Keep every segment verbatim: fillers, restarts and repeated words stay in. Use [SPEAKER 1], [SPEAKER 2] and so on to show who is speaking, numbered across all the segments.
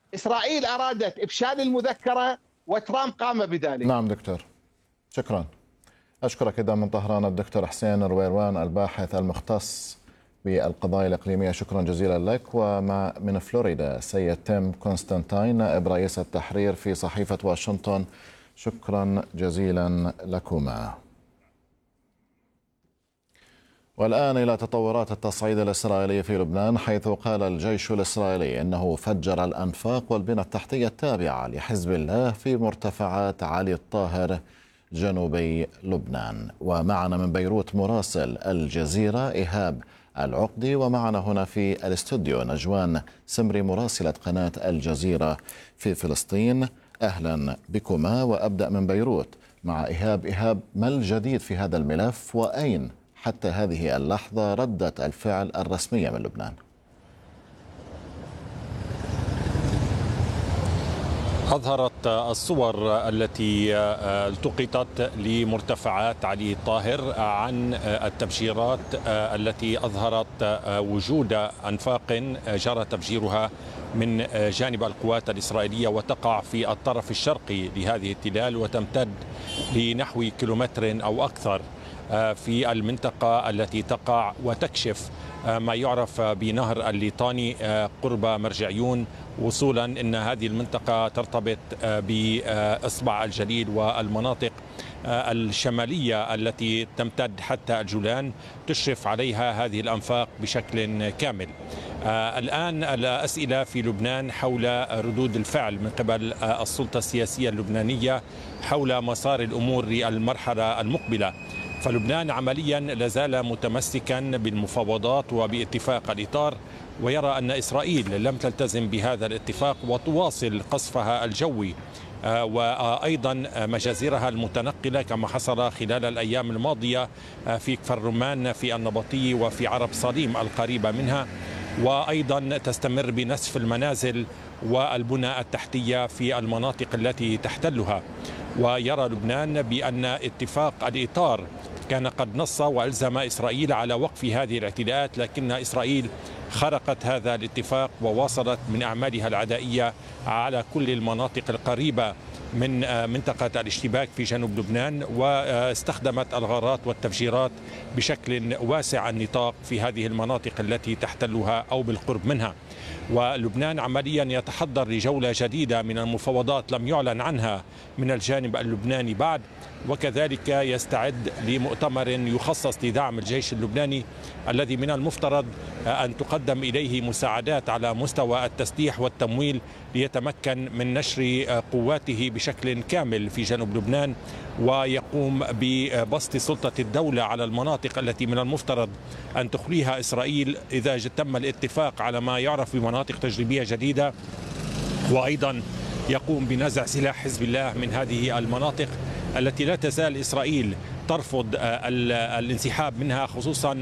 [SPEAKER 1] إسرائيل أرادت إفشال المذكرة وترامب قام بذلك.
[SPEAKER 2] نعم دكتور، شكرا. أشكرك إذا من طهران الدكتور حسين رويروان الباحث المختص بالقضايا الإقليمية، شكرا جزيلا لك. ومن فلوريدا سيد تيم كونستانتاين نائب رئيس التحرير في صحيفة واشنطن، شكرا جزيلا لكما. والآن إلى تطورات التصعيد الإسرائيلي في لبنان، حيث قال الجيش الإسرائيلي إنه فجر الأنفاق والبنى التحتية التابعة لحزب الله في مرتفعات علي الطاهر جنوبي لبنان. ومعنا من بيروت مراسل الجزيرة إيهاب العقدي، ومعنا هنا في الاستوديو نجوان سمري مراسلة قناة الجزيرة في فلسطين. أهلا بكما، وأبدأ من بيروت مع إيهاب. إيهاب، ما الجديد في هذا الملف، وأين حتى هذه اللحظة ردة الفعل الرسمية من لبنان؟
[SPEAKER 3] أظهرت الصور التي التقطت لمرتفعات علي الطاهر عن التفجيرات التي أظهرت وجود أنفاق جرى تفجيرها من جانب القوات الإسرائيلية، وتقع في الطرف الشرقي لهذه التلال، وتمتد لنحو كيلومتر أو أكثر في المنطقة التي تقع وتكشف ما يعرف بنهر الليطاني قرب مرجعيون، وصولا ان هذه المنطقة ترتبط بإصبع الجليل والمناطق الشمالية التي تمتد حتى الجولان، تشرف عليها هذه الأنفاق بشكل كامل. الآن الأسئلة في لبنان حول ردود الفعل من قبل السلطة السياسية اللبنانية حول مسار الأمور للمرحلة المقبلة. فلبنان عمليا لازال متمسكا بالمفاوضات وباتفاق الإطار، ويرى أن إسرائيل لم تلتزم بهذا الاتفاق وتواصل قصفها الجوي وأيضا مجازرها المتنقلة كما حصل خلال الأيام الماضية في كفر رمان في النبطية وفي عرب صليم القريبة منها، وأيضا تستمر بنسف المنازل والبنى التحتية في المناطق التي تحتلها. ويرى لبنان بأن اتفاق الإطار كان قد نص وألزم إسرائيل على وقف هذه الاعتداءات، لكن إسرائيل خرقت هذا الاتفاق وواصلت من أعمالها العدائية على كل المناطق القريبة من منطقة الاشتباك في جنوب لبنان، واستخدمت الغارات والتفجيرات بشكل واسع النطاق في هذه المناطق التي تحتلها أو بالقرب منها. ولبنان عمليا يتحضر لجولة جديدة من المفاوضات لم يعلن عنها من الجانب اللبناني بعد، وكذلك يستعد لمؤتمر يخصص لدعم الجيش اللبناني الذي من المفترض أن تقدم إليه مساعدات على مستوى التسليح والتمويل ليتمكن من نشر قواته بشكل كامل في جنوب لبنان، ويقوم ببسط سلطة الدولة على المناطق التي من المفترض أن تخليها إسرائيل إذا تم الاتفاق على ما يعرف بمناطق تجريبية جديدة، وأيضا يقوم بنزع سلاح حزب الله من هذه المناطق التي لا تزال إسرائيل ترفض الانسحاب منها، خصوصا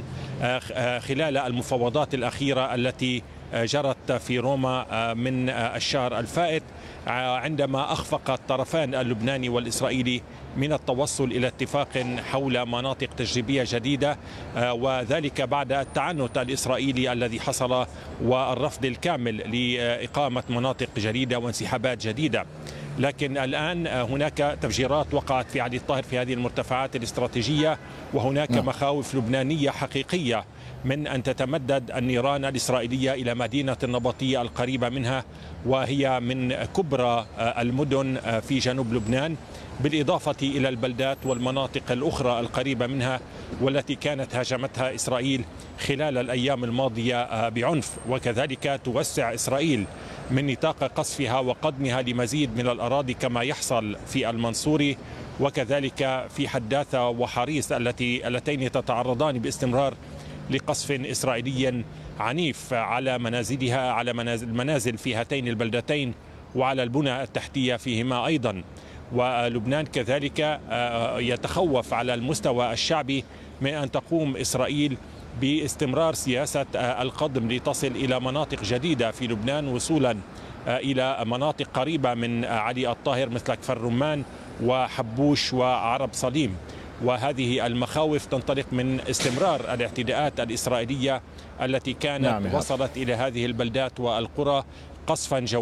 [SPEAKER 3] خلال المفاوضات الأخيرة التي جرت في روما من الشهر الفائت، عندما أخفق الطرفان اللبناني والإسرائيلي من التوصل إلى اتفاق حول مناطق تجريبية جديدة، وذلك بعد التعنت الإسرائيلي الذي حصل والرفض الكامل لإقامة مناطق جديدة وانسحابات جديدة. لكن الآن هناك تفجيرات وقعت في علي الطاهر في هذه المرتفعات الاستراتيجية، وهناك مخاوف لبنانية حقيقية من أن تتمدد النيران الإسرائيلية إلى مدينة النبطية القريبة منها، وهي من كبرى المدن في جنوب لبنان، بالإضافة إلى البلدات والمناطق الأخرى القريبة منها والتي كانت هاجمتها إسرائيل خلال الأيام الماضية بعنف. وكذلك توسع إسرائيل من نطاق قصفها وقدمها لمزيد من الأراضي كما يحصل في المنصوري، وكذلك في حداثة وحريص التي اللتين تتعرضان باستمرار لقصف إسرائيلي عنيف على منازلها على منازل المنازل في هاتين البلدتين وعلى البنى التحتية فيهما أيضا. ولبنان كذلك يتخوف على المستوى الشعبي من أن تقوم إسرائيل باستمرار سياسة القضم لتصل إلى مناطق جديدة في لبنان، وصولا إلى مناطق قريبة من علي الطاهر مثل كفر رمان وحبوش وعرب صليم. وهذه المخاوف تنطلق من استمرار الاعتداءات الإسرائيلية التي كانت نعم وصلت إلى هذه البلدات والقرى قصفا جويا